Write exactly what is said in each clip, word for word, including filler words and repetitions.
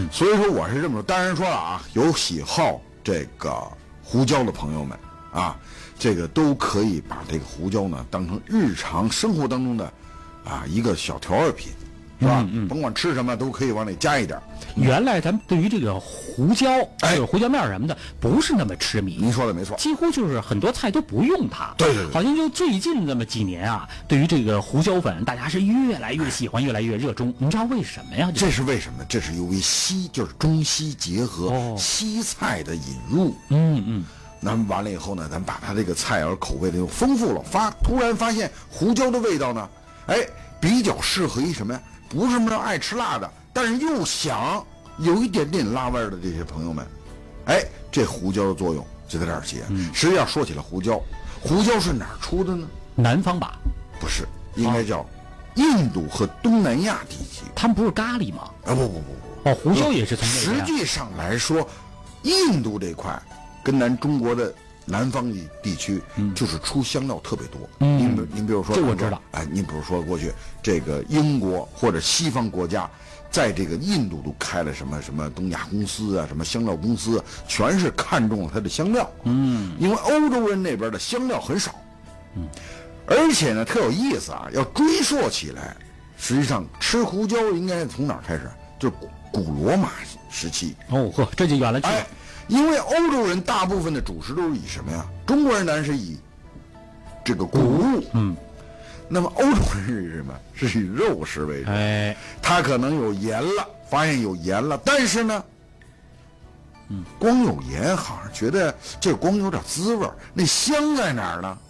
嗯， 所以说我是这么说。当然说了啊，有喜好这个胡椒的朋友们啊，这个都可以把这个胡椒呢当成日常生活当中的啊一个小调味品，是吧？嗯嗯，甭管吃什么都可以往里加一点。 原来咱们对于这个胡椒， 哎， 就是胡椒面什么的，不是那么痴迷。 您说的没错， 几乎就是很多菜都不用它。 对对对， 好像就最近这么几年啊，对于这个胡椒粉，大家是越来越喜欢，越来越热衷。你知道为什么呀？ 这是为什么？这是由于西，就是中西结合， 哦、 西菜的引入。 嗯嗯。 那么完了以后呢，咱把它这个菜肴口味的又丰富了，发突然发现胡椒的味道呢，哎，比较适合于什么呀？不是什么爱吃辣的，但是又想有一点点辣味的这些朋友们，哎，这胡椒的作用就在这儿起。嗯，实际上说起来，胡椒，胡椒是哪儿出的呢？ 南方吧？ 不是，应该叫印度和东南亚地区。 他们不是咖喱吗？ 啊，不不不不， 哦，胡椒也是从那边。实际上来说，印度这块跟咱中国的南方地区，嗯，就是出香料特别多。嗯，您您比如说， 这我知道。 哎，您比如说过去这个英国或者西方国家，在这个印度都开了什么什么东亚公司啊，什么香料公司，全是看中了它的香料。嗯，因为欧洲人那边的香料很少。嗯，而且呢，特有意思啊，要追溯起来，实际上吃胡椒应该从哪儿开始？就是古罗马时期。 哦呵，这就远了去了。 哎，因为欧洲人大部分的主食都是以什么呀？中国人当然是以这个谷物，嗯，那么欧洲人是以什么？是以肉食为主。 哎， 他可能有盐了，发现有盐了，但是呢，嗯，光有盐好像觉得这光有点滋味，那香在哪儿呢？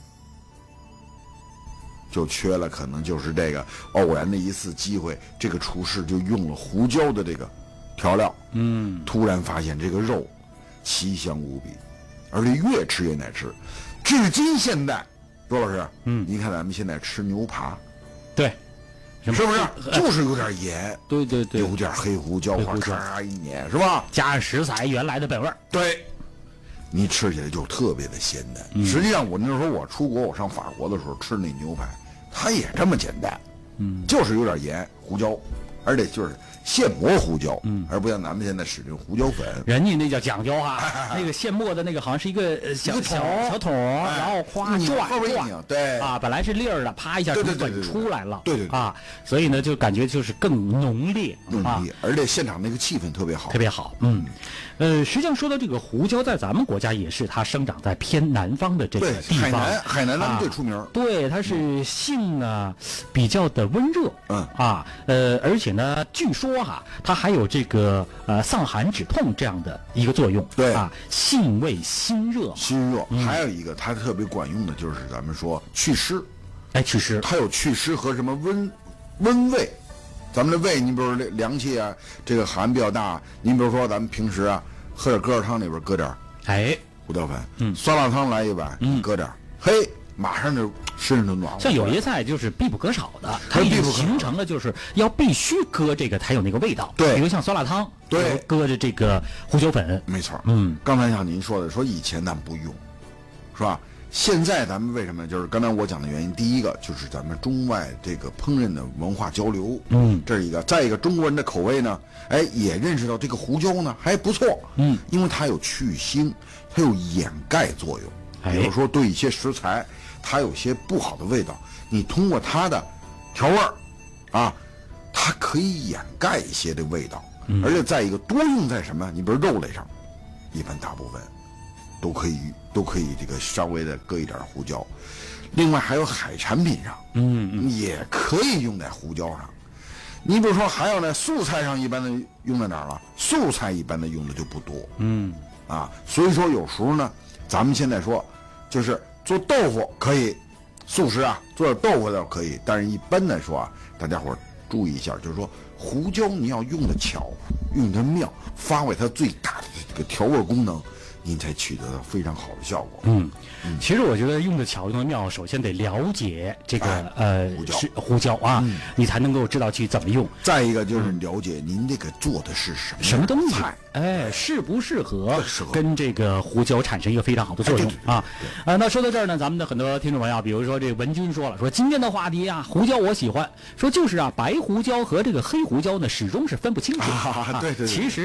就缺了，可能就是这个偶然的一次机会，这个厨师就用了胡椒的这个调料，嗯，突然发现这个肉奇香无比，而且越吃越耐吃。至今现在，周老师，嗯，你看咱们现在吃牛扒， 对， 是不是就是有点盐？ 对对对， 有点黑胡椒，哗嚓一碾，是吧？ 加上食材原来的本味儿， 对，你吃起来就特别的鲜嫩。 嗯、 实际上，我那时候我出国，我上法国的时候吃那牛排，它也这么简单，嗯，就是有点盐、胡椒，而且就是现磨胡椒，嗯，而不像咱们现在使用胡椒粉。 人家那叫讲究哈、啊，那个现磨的那个好像是一个小小小桶， 哎、 然后哗转转，对啊，本来是粒儿的，啪一下从粉出来了， 对对对啊，所以呢就感觉就是更浓烈， 浓烈， 啊、 而且现场那个气氛特别好， 特别好，嗯。呃，实际上说到这个胡椒，在咱们国家也是它生长在偏南方的这个地方。 海南，海南咱们最出名、啊。 对，它是性呢比较的温热， 嗯啊，呃，而且呢，据说哈、啊，它还有这个呃丧寒止痛这样的一个作用。 对啊，性味辛热。 辛热，嗯、还有一个它特别管用的就是咱们说祛湿。 哎，祛湿。 它有祛湿和什么温温胃。咱们的胃，你比如说凉气啊，这个寒比较大。您比如说咱们平时啊，喝点疙瘩汤里边搁点， 哎， 胡椒粉， 嗯， 酸辣汤来一碗，嗯，搁点，嘿，马上就身上就暖和。 像有些菜就是必不可少的，它已经形成了就是要必须搁这个才有那个味道。 对， 比如像酸辣汤， 对， 搁着这个胡椒粉， 没错。 嗯， 刚才像您说的，说以前咱们不用，是吧？现在咱们为什么就是刚才我讲的原因？第一个就是咱们中外这个烹饪的文化交流， 嗯， 这是一个。再一个，中国人的口味呢，哎，也认识到这个胡椒呢还不错， 嗯， 因为它有去腥，它有掩盖作用。比如说对一些食材，它有些不好的味道，你通过它的调味儿，啊，它可以掩盖一些的味道。嗯、而且再一个，多用在什么？你比如肉类上，一般大部分。都可以，都可以这个稍微的搁一点胡椒，另外还有海产品上， 嗯， 也可以用在胡椒上。你比如说还有呢，素菜上一般的用在哪儿了？素菜一般的用的就不多， 嗯， 啊，所以说有时候呢，咱们现在说，就是做豆腐可以，素食啊，做点豆腐倒可以，但是一般来说啊，大家伙注意一下，就是说胡椒你要用的巧，用的妙，发挥它最大的这个调味功能。您才取得了非常好的效果。 嗯，嗯其实我觉得用的巧，用的妙，首先得了解这个、哎、呃胡椒是胡椒啊、嗯，你才能够知道去怎么用。 再一个就是了解您这个做的是什么什么东西， 菜， 哎，适不适合适合跟这个胡椒产生一个非常好的作用、 哎、对对对啊？啊，那说到这儿呢，咱们的很多听众朋友，比如说这个文军说了，说今天的话题啊，胡椒我喜欢，说就是啊，白胡椒和这个黑胡椒呢，始终是分不清楚。 啊，对对对， 其实。